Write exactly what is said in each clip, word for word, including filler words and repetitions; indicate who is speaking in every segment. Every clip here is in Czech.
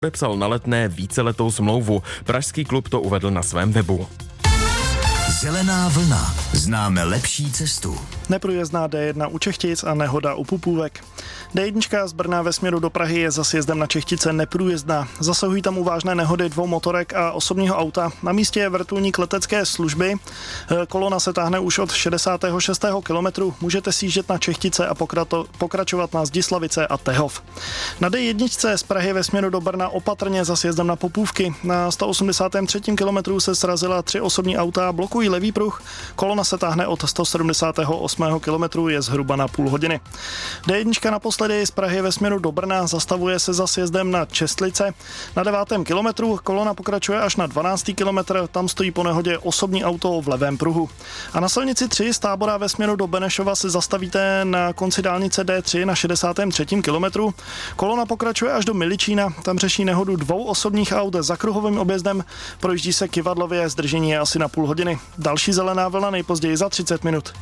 Speaker 1: podepsal na Letné víceletou smlouvu. Pražský klub to uvedl na svém webu.
Speaker 2: Zelená vlna. Známe lepší cestu.
Speaker 3: Neprůjezdná D jedna u Čechtic a nehoda u Pupůvek. D jedna z Brna ve směru do Prahy je za sjezdem na Čechtice neprůjezdná. Zasahují tam u vážné nehody dvou motorek a osobního auta. Na místě je vrtulník letecké služby. Kolona se táhne už od šedesátého šestého kilometru. Můžete sjíždět na Čechtice a pokrato, pokračovat na Zdislavice a Tehov. Na D jedna z Prahy ve směru do Brna opatrně za sjezdem na Popůvky. Na sto osmdesátém třetím kilometru se srazila tři osobní auta a blokují levý pruh. Kolona se táhne od sto sedmdesátého osmého kilometru, je zhruba na půl hodiny. D jedna naposledy z Prahy ve směru do Brna zastavuje se za sjezdem na Čestlice. Na devátém kilometru kolona pokračuje až na dvanáctý kilometr, tam stojí po nehodě osobní auto v levém pruhu. A na silnici tři z Tábora ve směru do Benešova se zastavíte na konci dálnice D tři na šedesátém třetím kilometru. Kolona pokračuje až do Miličína, tam řeší nehodu dvou osobních aut za kruhovým objezdem, projíždí se Kyvadlově, zdržení je asi na půl hodiny. Další zelená vlna nejpozději za třicet minut.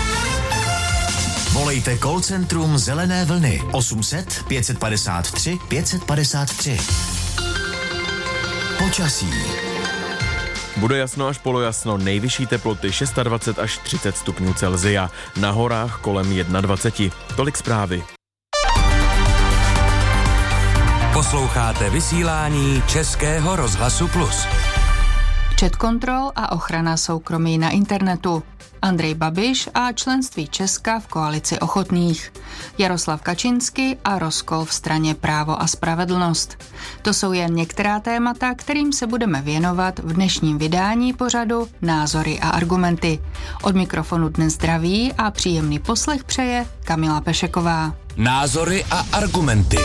Speaker 2: Volejte call centrum Zelené vlny osm set pět padesát tři pět padesát tři. Počasí.
Speaker 1: Bude jasno až polojasno, nejvyšší teploty dvacet šest až třicet stupňů Celsia, na horách kolem dvacet jedna. Tolik zprávy.
Speaker 4: Posloucháte vysílání Českého rozhlasu Plus.
Speaker 5: Četkontrol a ochrana soukromí na internetu. Andrej Babiš a členství Česka v koalici ochotných. Jaroslav Kačinský a rozkol v straně Právo a spravedlnost. To jsou jen některá témata, kterým se budeme věnovat v dnešním vydání pořadu Názory a argumenty. Od mikrofonu dnes zdraví a příjemný poslech přeje Kamila Pešeková.
Speaker 4: Názory a argumenty.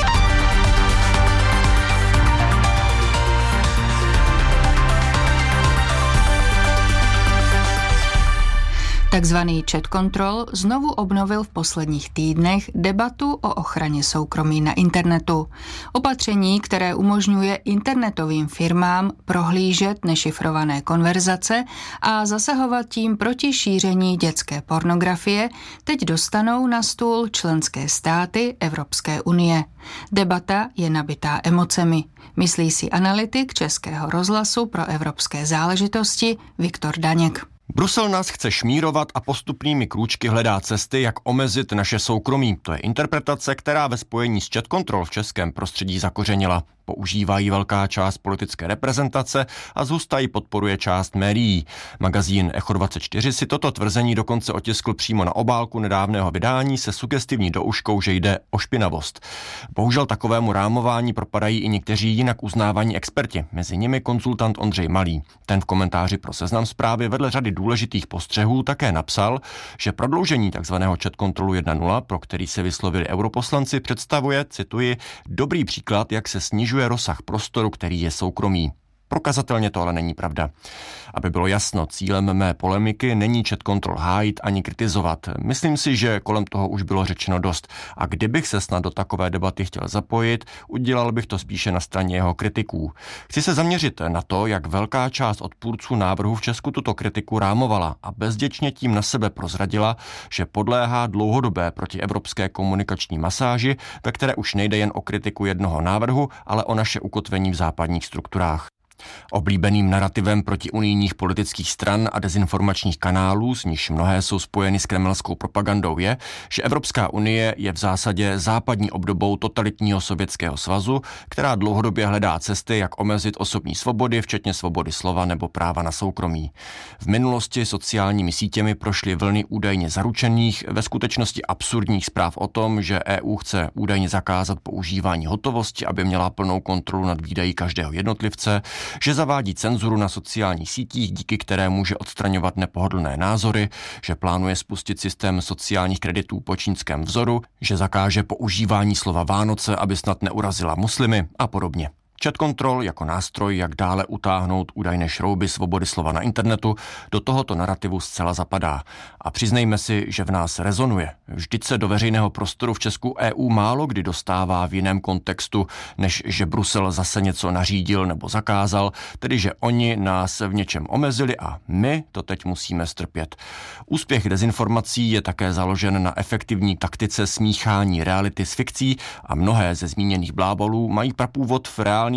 Speaker 5: Takzvaný chat control znovu obnovil v posledních týdnech debatu o ochraně soukromí na internetu. Opatření, které umožňuje internetovým firmám prohlížet nešifrované konverzace a zasahovat tím proti šíření dětské pornografie, teď dostanou na stůl členské státy Evropské unie. Debata je nabitá emocemi, myslí si analytik Českého rozhlasu pro evropské záležitosti Viktor Daněk.
Speaker 6: Brusel nás chce šmírovat a postupnými krůčky hledá cesty, jak omezit naše soukromí. To je interpretace, která ve spojení s chat control v českém prostředí zakořenila. Používají velká část politické reprezentace a zhusta ji podporuje část médií. Magazín Echo dvacet čtyři si toto tvrzení dokonce otiskl přímo na obálku nedávného vydání se sugestivní douškou, že jde o špinavost. Bohužel takovému rámování propadají i někteří jinak uznávaní experti, mezi nimi konzultant Ondřej Malý. Ten v komentáři pro Seznam Zprávy vedle řady důležitých postřehů také napsal, že prodloužení tzv. Chat kontrolu jedna tečka nula, pro který se vyslovili europoslanci, představuje, cituji, dobrý příklad, jak se snižuje rozsah prostoru, který je soukromý. Prokazatelně to ale není pravda. Aby bylo jasno, cílem mé polemiky není chat control hájit ani kritizovat. Myslím si, že kolem toho už bylo řečeno dost. A kdybych se snad do takové debaty chtěl zapojit, udělal bych to spíše na straně jeho kritiků. Chci se zaměřit na to, jak velká část odpůrců návrhu v Česku tuto kritiku rámovala a bezděčně tím na sebe prozradila, že podléhá dlouhodobé protievropské komunikační masáži, ve které už nejde jen o kritiku jednoho návrhu, ale o naše ukotvení v západních strukturách. Oblíbeným narativem protiunijních politických stran a dezinformačních kanálů, s níž mnohé jsou spojeny s kremelskou propagandou, je, že Evropská unie je v zásadě západní obdobou totalitního Sovětského svazu, která dlouhodobě hledá cesty, jak omezit osobní svobody, včetně svobody slova nebo práva na soukromí. V minulosti sociálními sítěmi prošly vlny údajně zaručených, ve skutečnosti absurdních zpráv o tom, že E U chce údajně zakázat používání hotovosti, aby měla plnou kontrolu nad výdaji každého jednotlivce, že zavádí cenzuru na sociálních sítích, díky které může odstraňovat nepohodlné názory, že plánuje spustit systém sociálních kreditů po čínském vzoru, že zakáže používání slova Vánoce, aby snad neurazila muslimy a podobně. Chat control jako nástroj, jak dále utáhnout údajné šrouby svobody slova na internetu, do tohoto narrativu zcela zapadá. A přiznejme si, že v nás rezonuje. Vždyť se do veřejného prostoru v Česku E U málo kdy dostává v jiném kontextu, než že Brusel zase něco nařídil nebo zakázal, tedy že oni nás v něčem omezili a my to teď musíme strpět. Úspěch dezinformací je také založen na efektivní taktice smíchání reality s fikcí a mnohé ze zmíněných blábolů mají prapůvod v reálných